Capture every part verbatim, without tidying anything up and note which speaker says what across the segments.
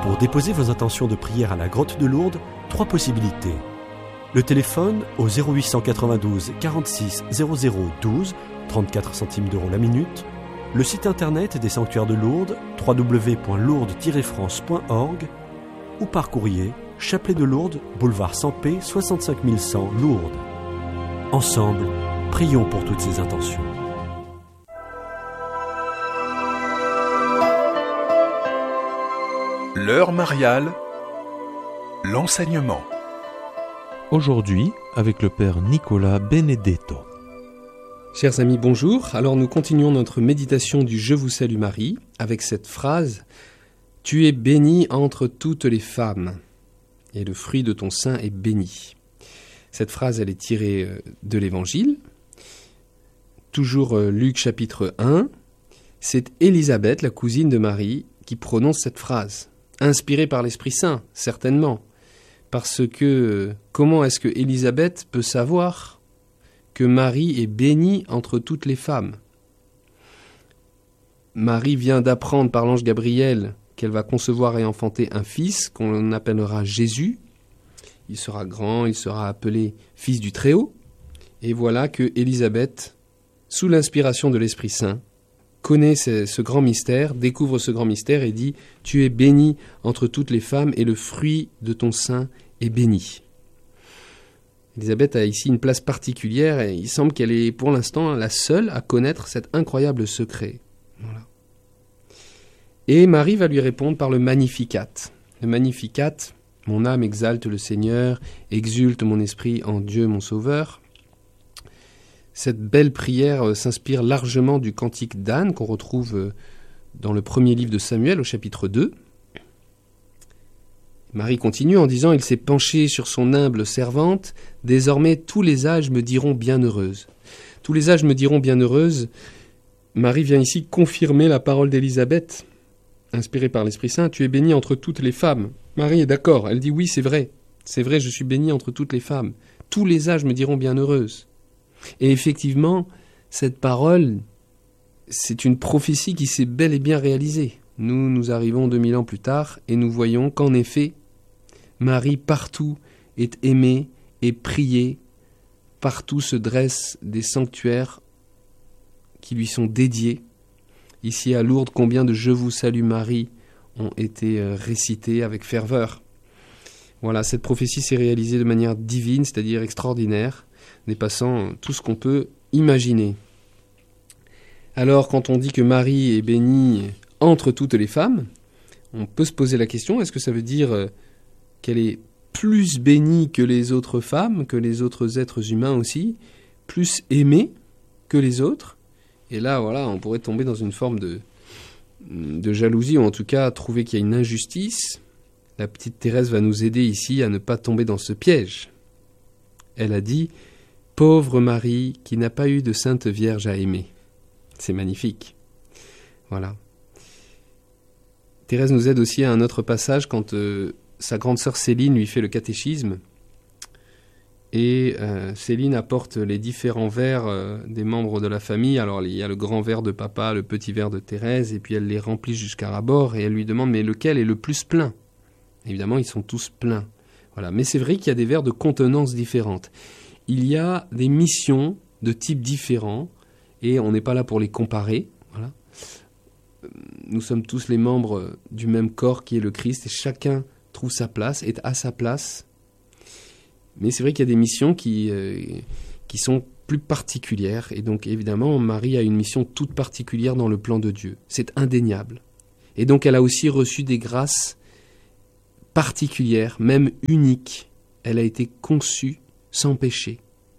Speaker 1: Pour déposer vos intentions de prière à la Grotte de Lourdes, trois possibilités. Le téléphone au zéro huit cent quatre-vingt-douze quarante-six zéro zéro douze, trente-quatre centimes d'euros la minute. Le site internet des sanctuaires de Lourdes, w w w point lourdes tiret france point org, ou par courrier, Chapelet de Lourdes, boulevard Sampé, soixante-cinq mille cent, Lourdes. Ensemble, prions pour toutes ces intentions.
Speaker 2: L'heure mariale, l'enseignement.
Speaker 3: Aujourd'hui, avec le Père Nicolas Benedetto.
Speaker 4: Chers amis, bonjour. Alors nous continuons notre méditation du Je vous salue Marie avec cette phrase « Tu es bénie entre toutes les femmes, et le fruit de ton sein est béni ». Cette phrase, elle est tirée de l'Évangile. Toujours Luc chapitre un. C'est Élisabeth, la cousine de Marie, qui prononce cette phrase. Inspirée par l'Esprit Saint, certainement. Parce que comment est-ce que Élisabeth peut savoir que Marie est bénie entre toutes les femmes? Marie vient d'apprendre par l'ange Gabriel qu'elle va concevoir et enfanter un fils qu'on appellera Jésus. Il sera grand, il sera appelé fils du Très-Haut. Et voilà que Élisabeth, sous l'inspiration de l'Esprit Saint, connaît ce, ce grand mystère, découvre ce grand mystère et dit « Tu es bénie entre toutes les femmes et le fruit de ton sein est béni ». Élisabeth a ici une place particulière et il semble qu'elle est pour l'instant la seule à connaître cet incroyable secret. Voilà. Et Marie va lui répondre par le Magnificat. Le Magnificat, « Mon âme exalte le Seigneur, exulte mon esprit en Dieu mon Sauveur ». Cette belle prière s'inspire largement du cantique d'Anne qu'on retrouve dans le premier livre de Samuel au chapitre deux. Marie continue en disant « Il s'est penché sur son humble servante, désormais tous les âges me diront bienheureuse ». Tous les âges me diront bienheureuse. Marie vient ici confirmer la parole d'Élisabeth, inspirée par l'Esprit Saint. « Tu es bénie entre toutes les femmes ». Marie est d'accord, elle dit « Oui, c'est vrai, c'est vrai, je suis bénie entre toutes les femmes. Tous les âges me diront bienheureuse ». Et effectivement, cette parole, c'est une prophétie qui s'est bel et bien réalisée. Nous, nous arrivons deux mille ans plus tard et nous voyons qu'en effet, Marie partout est aimée et priée, partout se dressent des sanctuaires qui lui sont dédiés. Ici à Lourdes, combien de « Je vous salue Marie » ont été récités avec ferveur. Voilà, cette prophétie s'est réalisée de manière divine, c'est-à-dire extraordinaire, dépassant tout ce qu'on peut imaginer. Alors, quand on dit que Marie est bénie entre toutes les femmes, on peut se poser la question, est-ce que ça veut dire qu'elle est plus bénie que les autres femmes, que les autres êtres humains aussi, plus aimée que les autres? Et là, voilà, on pourrait tomber dans une forme de, de jalousie, ou en tout cas trouver qu'il y a une injustice. La petite Thérèse va nous aider ici à ne pas tomber dans ce piège. Elle a dit « Pauvre Marie qui n'a pas eu de Sainte Vierge à aimer ». C'est magnifique. Voilà. Thérèse nous aide aussi à un autre passage quand euh, sa grande sœur Céline lui fait le catéchisme. Et euh, Céline apporte les différents verres euh, des membres de la famille. Alors il y a le grand verre de papa, le petit verre de Thérèse, et puis elle les remplit jusqu'à ras-bord et elle lui demande « Mais lequel est le plus plein ?» Évidemment, ils sont tous pleins. Voilà. Mais c'est vrai qu'il y a des verres de contenance différentes. Il y a des missions de types différents et on n'est pas là pour les comparer. Voilà. Nous sommes tous les membres du même corps qui est le Christ et chacun trouve sa place, est à sa place. Mais c'est vrai qu'il y a des missions qui, euh, qui sont plus particulières et donc évidemment Marie a une mission toute particulière dans le plan de Dieu. C'est indéniable. Et donc elle a aussi reçu des grâces particulière, même unique. Elle a été conçue sans péché.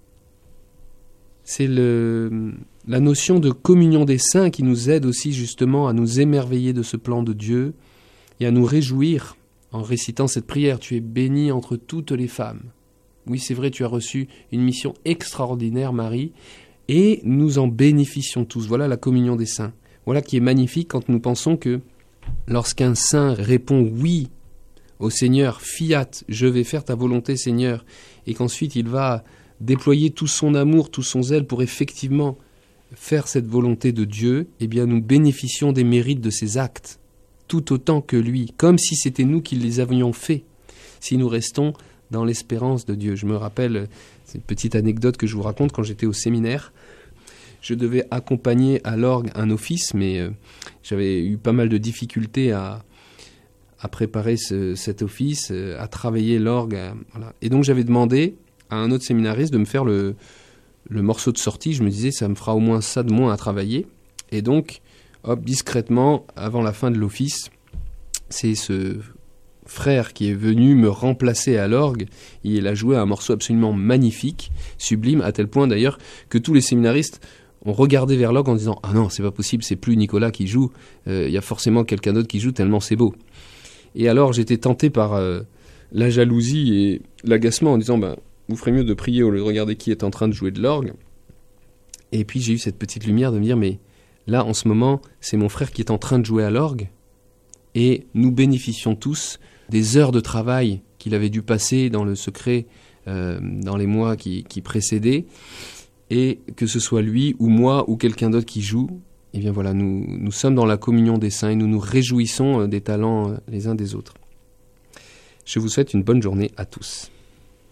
Speaker 4: C'est le, la notion de communion des saints qui nous aide aussi justement à nous émerveiller de ce plan de Dieu et à nous réjouir en récitant cette prière. Tu es bénie entre toutes les femmes. Oui, c'est vrai, tu as reçu une mission extraordinaire, Marie, et nous en bénéficions tous. Voilà la communion des saints. Voilà qui est magnifique quand nous pensons que lorsqu'un saint répond oui au Seigneur, fiat, je vais faire ta volonté, Seigneur, et qu'ensuite il va déployer tout son amour, tout son zèle pour effectivement faire cette volonté de Dieu, eh bien nous bénéficions des mérites de ses actes. tout autant que lui, comme si c'était nous qui les avions faits, si nous restons dans l'espérance de Dieu. Je me rappelle, c'est une petite anecdote que je vous raconte, quand j'étais au séminaire, je devais accompagner à l'orgue un office, mais euh, j'avais eu pas mal de difficultés à, à préparer ce, cet office, euh, à travailler l'orgue. À, voilà. Et donc j'avais demandé à un autre séminariste de me faire le, le morceau de sortie. Je me disais, ça me fera au moins ça de moins à travailler. Et donc, hop, discrètement, avant la fin de l'office, c'est ce frère qui est venu me remplacer à l'orgue. Il a joué un morceau absolument magnifique, sublime, à tel point d'ailleurs que tous les séminaristes ont regardé vers l'orgue en disant « Ah non, c'est pas possible, c'est plus Nicolas qui joue, il euh, y a forcément quelqu'un d'autre qui joue tellement c'est beau ». Et alors j'étais tenté par euh, la jalousie et l'agacement en disant ben, « Vous ferez mieux de prier au lieu de regarder qui est en train de jouer de l'orgue ». Et puis j'ai eu cette petite lumière de me dire « Mais là, en ce moment, c'est mon frère qui est en train de jouer à l'orgue et nous bénéficions tous des heures de travail qu'il avait dû passer dans le secret euh, dans les mois qui, qui précédaient. Et que ce soit lui ou moi ou quelqu'un d'autre qui joue, eh bien voilà, nous, nous sommes dans la communion des saints et nous nous réjouissons des talents les uns des autres. Je vous souhaite une bonne journée à tous.